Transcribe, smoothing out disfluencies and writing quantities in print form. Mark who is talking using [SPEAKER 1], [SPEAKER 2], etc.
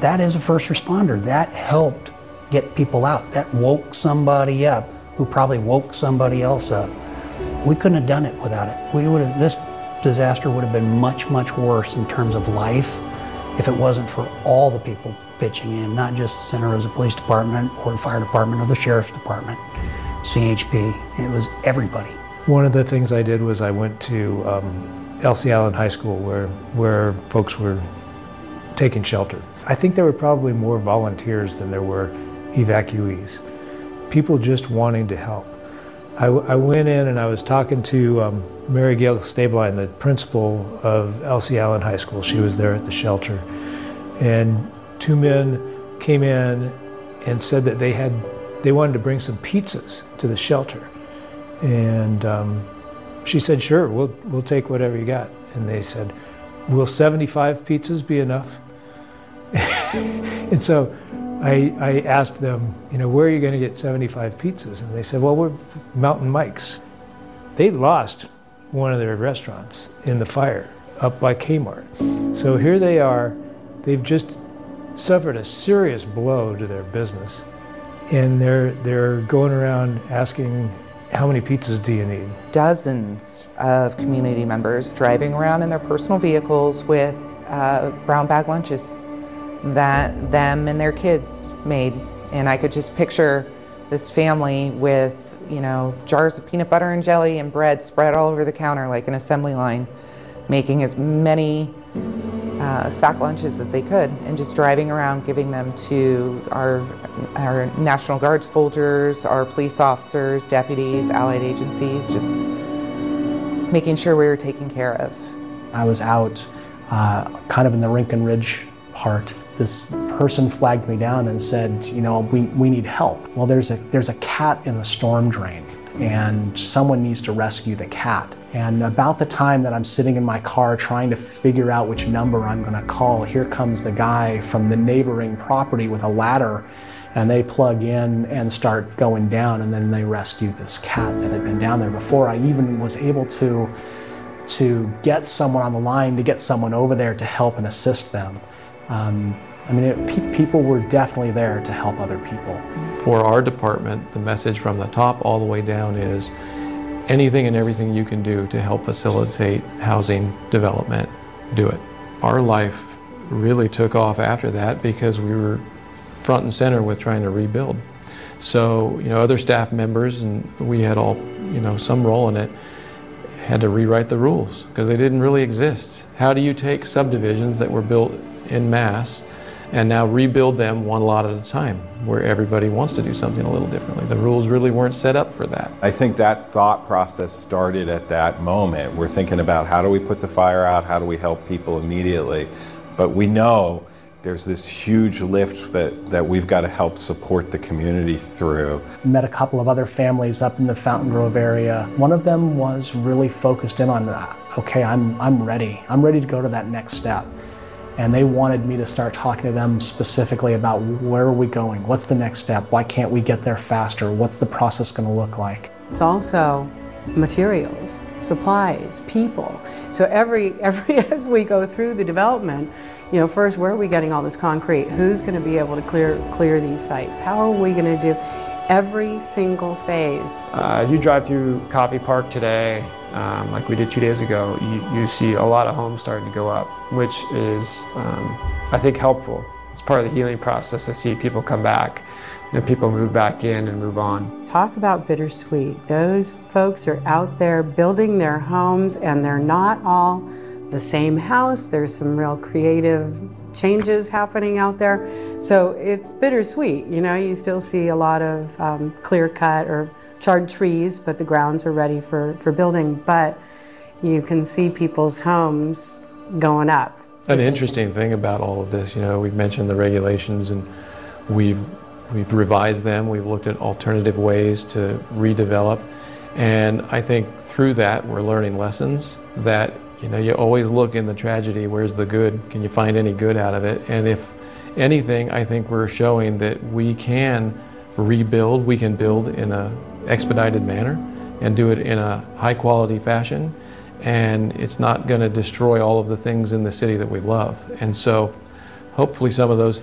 [SPEAKER 1] that is a first responder. That helped get people out. That woke somebody up who probably woke somebody else up. We couldn't have done it without it. This disaster would have been much, much worse in terms of life if it wasn't for all the people pitching in, not just the Santa Rosa Police Department or the Fire Department or the Sheriff's Department, CHP. It was everybody.
[SPEAKER 2] One of the things I did was I went to Elsie Allen High School where folks were taking shelter. I think there were probably more volunteers than there were evacuees. People just wanting to help. I went in and I was talking to Mary Gail Stabline, the principal of Elsie Allen High School. She was there at the shelter. And two men came in and said that they wanted to bring some pizzas to the shelter. And she said, sure, we'll take whatever you got. And they said, will 75 pizzas be enough? And so I asked them, where are you going to get 75 pizzas? And they said, well, we're Mountain Mike's. They lost one of their restaurants in the fire up by Kmart. So here they are, they've just suffered a serious blow to their business. And they're going around asking, how many pizzas do you need?
[SPEAKER 3] Dozens of community members driving around in their personal vehicles with brown bag lunches that them and their kids made. And I could just picture this family with, jars of peanut butter and jelly and bread spread all over the counter like an assembly line, making as many sack lunches as they could and just driving around giving them to our National Guard soldiers, our police officers, deputies, allied agencies, just making sure we were taken care of.
[SPEAKER 4] I was out kind of in the Rincon Ridge part. This person flagged me down and said, we need help. Well, there's a cat in the storm drain and someone needs to rescue the cat. And about the time that I'm sitting in my car trying to figure out which number I'm going to call, here comes the guy from the neighboring property with a ladder, and they plug in and start going down, and then they rescue this cat that had been down there before I even was able to get someone on the line, to get someone over there to help and assist them. People were definitely there to help other people.
[SPEAKER 5] For our department, the message from the top all the way down is anything and everything you can do to help facilitate housing development, do it. Our life really took off after that because we were front and center with trying to rebuild. So, other staff members, and we had all, some role in it, had to rewrite the rules because they didn't really exist. How do you take subdivisions that were built en masse and now rebuild them one lot at a time where everybody wants to do something a little differently? The rules really weren't set up for that.
[SPEAKER 6] I think that thought process started at that moment. We're thinking about how do we put the fire out, how do we help people immediately, but we know there's this huge lift that we've got to help support the community through.
[SPEAKER 4] Met a couple of other families up in the Fountain Grove area. One of them was really focused in on, okay, I'm ready. I'm ready to go to that next step. And they wanted me to start talking to them specifically about where are we going? What's the next step? Why can't we get there faster? What's the process going to look like?
[SPEAKER 7] It's also materials, supplies, people. So every as we go through the development, first, where are we getting all this concrete? Who's going to be able to clear these sites? How are we going to do every single phase?
[SPEAKER 8] If you drive through Coffey Park today, like we did 2 days ago, you see a lot of homes starting to go up, which is, I think, helpful. It's part of the healing process to see people come back and people move back in and move on.
[SPEAKER 7] Talk about bittersweet. Those folks are out there building their homes, and they're not all the same house. There's some real creative changes happening out there. So it's bittersweet. You still see a lot of clear cut or charred trees, but the grounds are ready for building. But you can see people's homes going up.
[SPEAKER 5] An interesting thing about all of this, we've mentioned the regulations and we've revised them. We've looked at alternative ways to redevelop. And I think through that, we're learning lessons that, you always look in the tragedy, where's the good? Can you find any good out of it? And if anything, I think we're showing that we can rebuild, we can build in an expedited manner and do it in a high quality fashion. And it's not going to destroy all of the things in the city that we love. And so hopefully some of those